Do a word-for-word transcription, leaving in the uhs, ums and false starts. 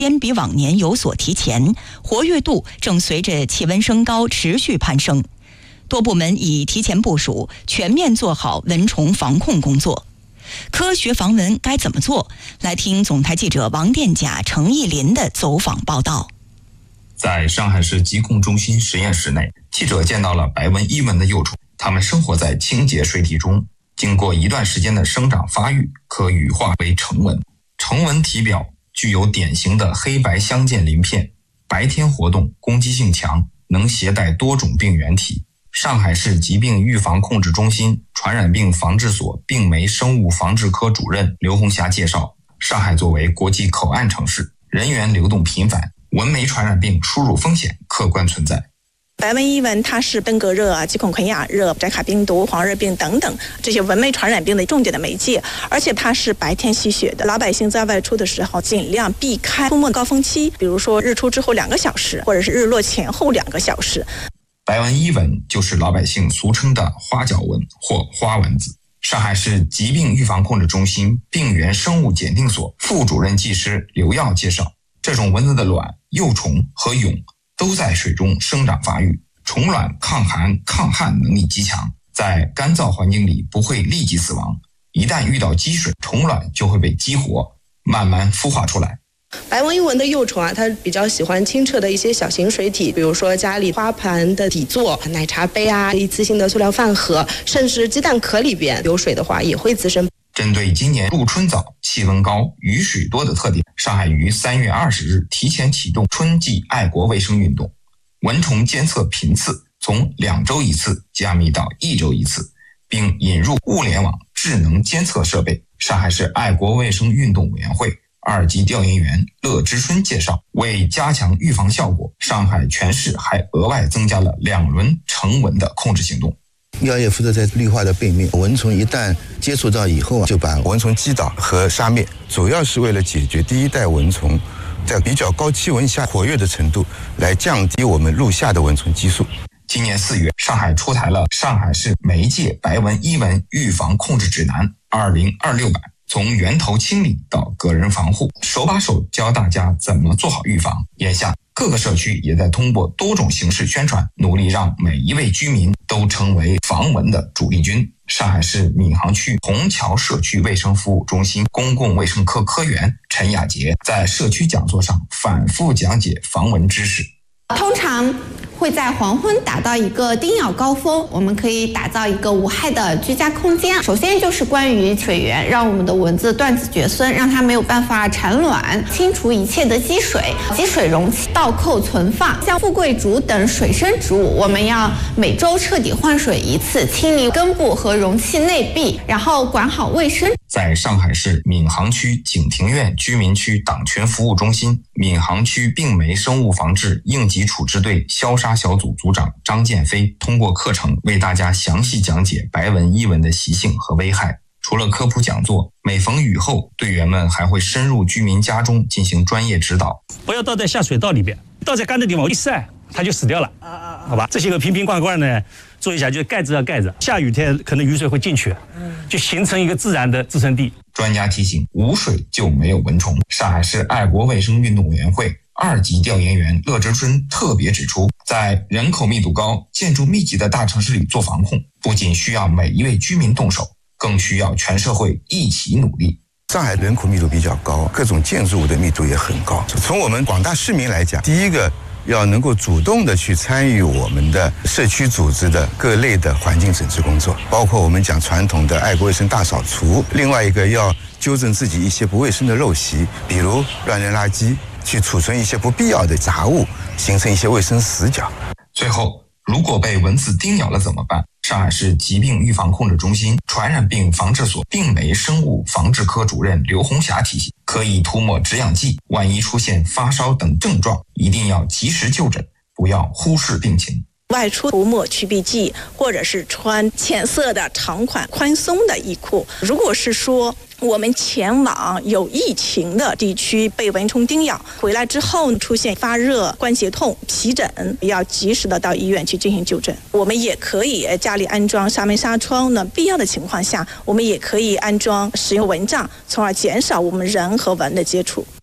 间比往年有所提前，活跃度正随着气温升高持续攀升。多部门已提前部署，全面做好蚊虫防控工作。科学防蚊该怎么做？来听总台记者王殿甲、程艺林的走访报道。 在上海市疾控中心实验室内，记者见到了白纹伊蚊的幼虫，它们生活在清洁水体中，经过一段时间的生长发育，可羽化为成蚊。成蚊体表具有典型的黑白相间鳞片，白天活动，攻击性强，能携带多种病原体。上海市疾病预防控制中心传染病防治所病媒生物防治科主任刘红霞介绍，上海作为国际口岸城市，人员流动频繁，蚊媒传染病输入风险客观存在。 白纹伊蚊它是登革热啊、吉孔昆亚热、寨卡病毒、黄热病等等这些蚊媒传染病的重点的媒介，而且它是白天吸血的。老百姓在外出的时候，尽量避开出没高峰期，比如说日出之后两个小时，或者是日落前后两个小时。 白纹伊蚊就是老百姓俗称的花脚蚊或花蚊子。上海市疾病预防控制中心病原生物检定所副主任技师刘耀介绍，这种蚊子的卵、幼虫和蛹都在水中生长发育，虫卵抗寒抗旱能力极强，在干燥环境里不会立即死亡，一旦遇到积水，虫卵就会被激活，慢慢孵化出来。 白纹伊蚊的幼虫啊，它比较喜欢清澈的一些小型水体，比如说家里花盘的底座、奶茶杯啊、一次性的塑料饭盒，甚至鸡蛋壳里边有水的话也会滋生。 针对今年入春早、气温高、雨水多的特点，上海于三月二十日提前启动春季爱国卫生运动，蚊虫监测频次从两周一次加密到一周一次，并引入物联网智能监测设备。上海市爱国卫生运动委员会二级调研员乐之春介绍，为加强预防效果，上海全市还额外增加了两轮成蚊的控制行动。 药业负责在绿化的背面，蚊虫一旦接触到以后啊，就把蚊虫击倒和杀灭，主要是为了解决第一代蚊虫在比较高气温下活跃的程度，来降低我们陆下的蚊虫基数。 今年四月，上海出台了《上海市媒介白纹伊蚊预防控制指南二零二六版》，从源头清理到个人防护，手把手教大家怎么做好预防。眼下，各个社区也在通过多种形式宣传，努力让每一位居民都成为防蚊的主力军。上海市闵行区虹桥社区卫生服务中心公共卫生科科员陈雅杰在社区讲座上反复讲解防蚊知识。 通常会在黄昏达到一个叮咬高峰，我们可以打造一个无害的居家空间。首先就是关于水源，让我们的蚊子断子绝孙，让它没有办法产卵，清除一切的积水，积水容器倒扣存放。像富贵竹等水生植物，我们要每周彻底换水一次，清理根部和容器内壁，然后管好卫生。 在上海市闵行区景庭苑居民区党群服务中心，闵行区病媒生物防治应急处置队消杀小组组长张建飞通过课程为大家详细讲解白纹伊蚊的习性和危害。除了科普讲座，每逢雨后，队员们还会深入居民家中进行专业指导。 不要倒在下水道里边，倒在干的地方一晒它就死掉了，好吧？这些个瓶瓶罐罐呢，做一下就是盖子要盖着，下雨天可能雨水会进去，就形成一个自然的滋生地。 专家提醒，无水就没有蚊虫。上海市爱国卫生运动委员会二级调研员乐之春特别指出，在人口密度高、建筑密集的大城市里做防控，不仅需要每一位居民动手，更需要全社会一起努力。 上海人口密度比较高，各种建筑物的密度也很高。从我们广大市民来讲，第一个要能够主动的去参与我们的社区组织的各类的环境整治工作，包括我们讲传统的爱国卫生大扫除。另外一个要纠正自己一些不卫生的陋习，比如乱扔垃圾，去储存一些不必要的杂物，形成一些卫生死角。 最后，如果被蚊子叮咬了怎么办？上海市疾病预防控制中心传染病防治所病媒生物防治科主任刘红霞提醒，可以涂抹止痒剂，万一出现发烧等症状，一定要及时就诊，不要忽视病情。 外出涂抹驱避剂，或者是穿浅色的长款宽松的衣裤。如果是说我们前往有疫情的地区被蚊虫叮咬，回来之后出现发热、关节痛、皮疹，要及时的到医院去进行就诊。我们也可以家里安装纱门纱窗呢，必要的情况下，我们也可以安装使用蚊帐，从而减少我们人和蚊的接触。